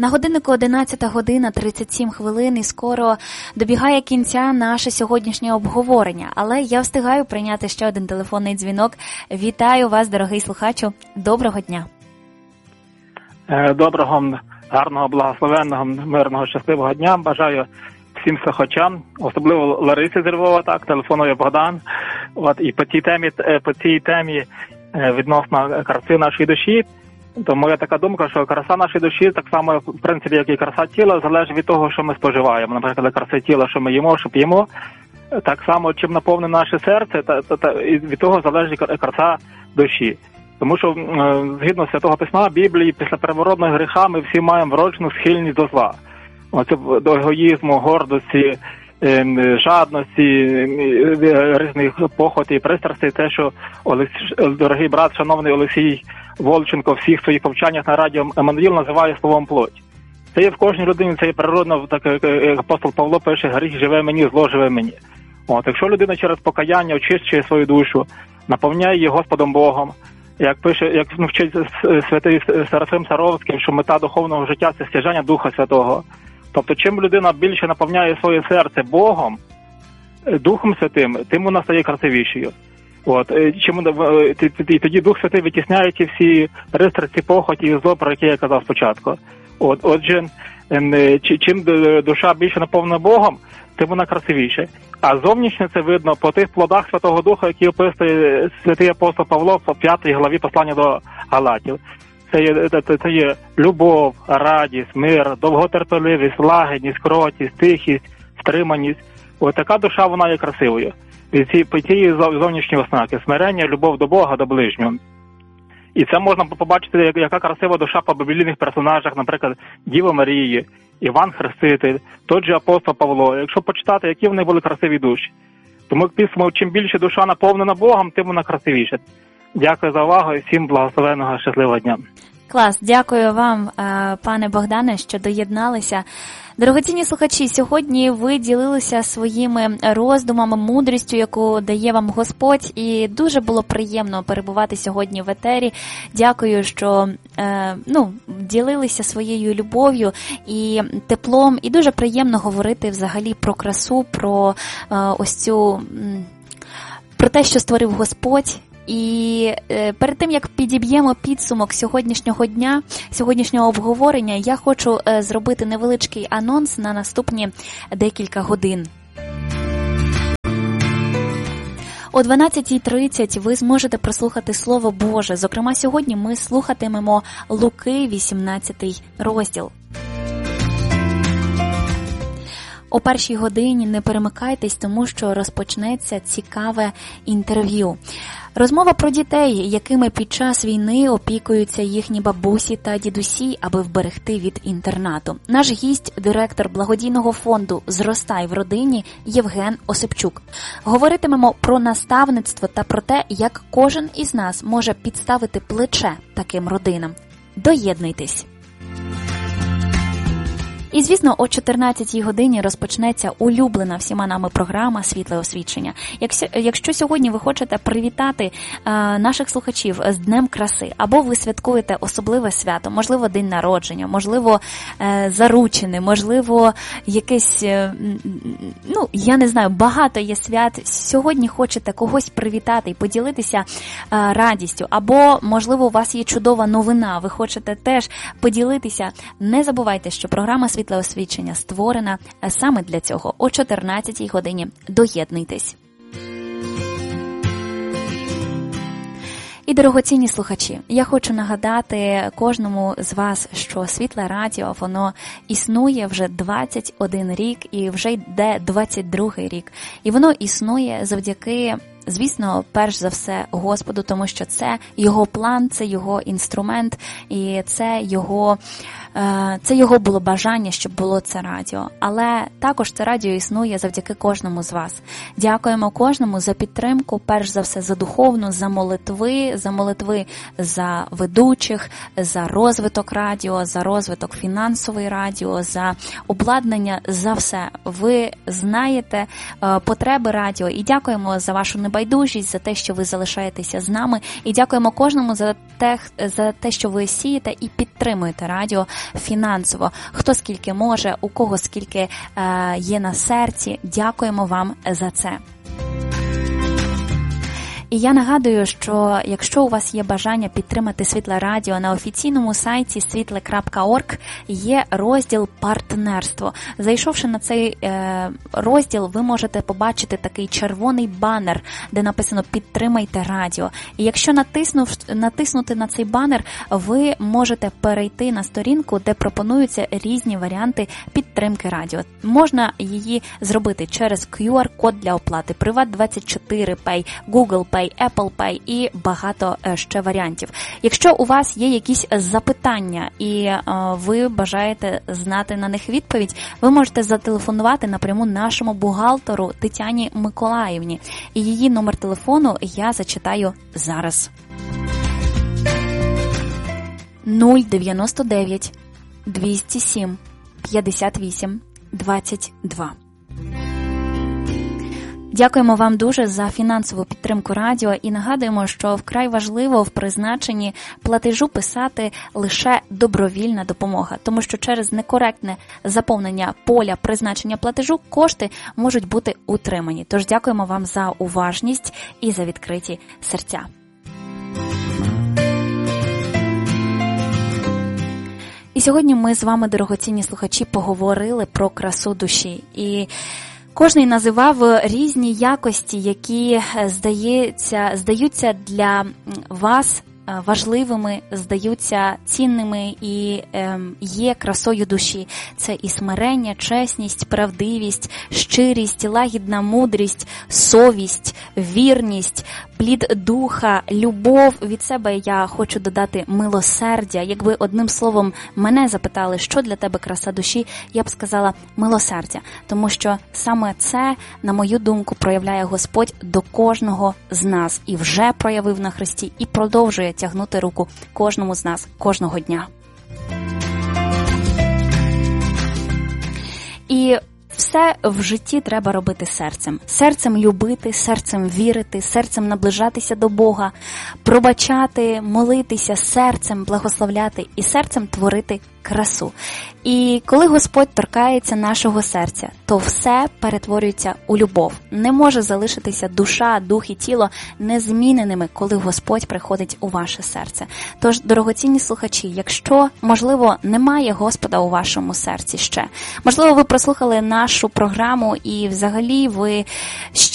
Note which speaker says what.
Speaker 1: На годиннику 11 година 37 хвилин і скоро добігає кінця наше сьогоднішнє обговорення. Але я встигаю прийняти ще один телефонний дзвінок. Вітаю вас, дорогий слухачу. Доброго дня.
Speaker 2: Доброго, гарного, благословенного, мирного, щасливого дня. Бажаю всім слухачам, особливо Ларисі з Львова, так, телефонує Богдан. І по цій темі відносно краси нашої душі, то моя така думка, що краса нашої душі, так само, в принципі, як і краса тіла, залежить від того, що ми споживаємо. Наприклад, краса тіла, що ми їмо, що п'ємо, так само, чим наповнене наше серце, і від того залежить краса душі. Тому що, згідно Святого Письма, Біблії, після первородного гріха ми всі маємо вроджену схильність до зла. Оце до егоїзму, гордості, жадності, різних похотей, пристрастей. Те, що дорогий брат, шановний Олексій Волченко, всіх своїх повчаннях на радіо Еммануїл називає словом плоть. Це є в кожній людині, це є природно, так як апостол Павло пише, гріх живе мені, зло живе мені. Якщо людина через покаяння очищує свою душу, наповняє її Господом Богом, як вчить святий Серафим Саровський, що мета духовного життя – це стяжання Духа Святого. Тобто, чим людина більше наповняє своє серце Богом, Духом Святим, тим вона стає красивішою. І тоді Дух Святий витісняє ті всі пристрасті, похоті і зло, про які я казав спочатку. Отже, чим душа більше наповнена Богом, тим вона красивіша. А зовнішнє це видно по тих плодах Святого Духа, які описує святий апостол Павло в 5 главі послання до Галатів. Це є любов, радість, мир, довготерпеливість, лагідність, кротість, тихість, стриманість. Така душа, вона є красивою. По цієї зовнішньої ознаки – смирення, любов до Бога, до ближнього. І це можна побачити, яка красива душа по біблійних персонажах, наприклад, Діва Марії, Іван Хреститель, той же апостол Павло. Якщо почитати, які вони були красиві душі. Тому підсумок, чим більше душа наповнена Богом, тим вона красивіша. Дякую за увагу і всім благословенного, щасливого дня.
Speaker 1: Клас, дякую вам, пане Богдане, що доєдналися. Дорогоцінні слухачі, сьогодні ви ділилися своїми роздумами, мудрістю, яку дає вам Господь, і дуже було приємно перебувати сьогодні в етері. Дякую, що ділилися своєю любов'ю і теплом, і дуже приємно говорити взагалі про красу, про про те, що створив Господь. І перед тим, як підіб'ємо підсумок сьогоднішнього дня, сьогоднішнього обговорення, я хочу зробити невеличкий анонс на наступні декілька годин. О 12:30 ви зможете прослухати Слово Боже. Зокрема, сьогодні ми слухатимемо Луки, 18 розділ. О 1:00 годині не перемикайтесь, тому що розпочнеться цікаве інтерв'ю. Розмова про дітей, якими під час війни опікуються їхні бабусі та дідусі, аби вберегти від інтернату. Наш гість – директор благодійного фонду «Зростай в родині» Євген Осипчук. Говоритимемо про наставництво та про те, як кожен із нас може підставити плече таким родинам. Доєднуйтесь! І, звісно, о 14:00 годині розпочнеться улюблена всіма нами програма «Світле освічення». Якщо сьогодні ви хочете привітати наших слухачів з Днем краси, або ви святкуєте особливе свято, можливо, день народження, можливо, заручини, можливо, якесь, я не знаю, багато є свят, сьогодні хочете когось привітати і поділитися радістю, або, можливо, у вас є чудова новина, ви хочете теж поділитися, не забувайте, що програма «Світле освічення» створена саме для цього. О 14:00 годині доєднуйтесь. І, дорогоцінні слухачі, я хочу нагадати кожному з вас, що Світле радіо, воно існує вже 21 рік і вже йде 22-й рік. І воно існує завдяки, звісно, перш за все Господу, тому що це його план, це його інструмент і це його було бажання, щоб було це радіо. Але також це радіо існує завдяки кожному з вас. Дякуємо кожному за підтримку, перш за все за духовну, за молитви за ведучих, за розвиток радіо, за розвиток фінансової радіо, за обладнання, за все. Ви знаєте потреби радіо і дякуємо за вашу небайдужість, за те, що ви залишаєтеся з нами. І дякуємо кожному за те, що ви сієте і підтримуєте радіо фінансово. Хто скільки може, у кого скільки є на серці. Дякуємо вам за це. І я нагадую, що якщо у вас є бажання підтримати Світле Радіо, на офіційному сайті svitle.org є розділ «Партнерство». Зайшовши на цей розділ, ви можете побачити такий червоний банер, де написано «Підтримайте радіо». І якщо натиснути на цей банер, ви можете перейти на сторінку, де пропонуються різні варіанти підтримки радіо. Можна її зробити через QR-код для оплати, Приват24 Pay, Google Pay, Apple Pay і багато ще варіантів. Якщо у вас є якісь запитання і ви бажаєте знати на них відповідь, ви можете зателефонувати напряму нашому бухгалтеру Тетяні Миколаївні. І її номер телефону я зачитаю зараз. 099 207 58 22. Дякуємо вам дуже за фінансову підтримку радіо і нагадуємо, що вкрай важливо в призначенні платежу писати лише добровільна допомога, тому що через некоректне заповнення поля призначення платежу кошти можуть бути утримані. Тож дякуємо вам за уважність і за відкриті серця. І сьогодні ми з вами, дорогоцінні слухачі, поговорили про красу душі. І кожний називав різні якості, які здаються для вас важливими, здаються цінними і є красою душі. Це і смирення, чесність, правдивість, щирість, лагідна мудрість, совість, вірність, плід духа, любов. Від себе я хочу додати милосердя. Якби одним словом мене запитали, що для тебе краса душі, я б сказала милосердя. Тому що саме це, на мою думку, проявляє Господь до кожного з нас. І вже проявив на Христі, і продовжує тягнути руку кожному з нас кожного дня. І все в житті треба робити серцем. Серцем любити, серцем вірити, серцем наближатися до Бога, пробачати, молитися, серцем благословляти і серцем творити красу. І коли Господь торкається нашого серця, то все перетворюється у любов. Не може залишитися душа, дух і тіло незміненими, коли Господь приходить у ваше серце. Тож, дорогоцінні слухачі, якщо, можливо, немає Господа у вашому серці ще, можливо, ви прослухали нашу програму і взагалі ви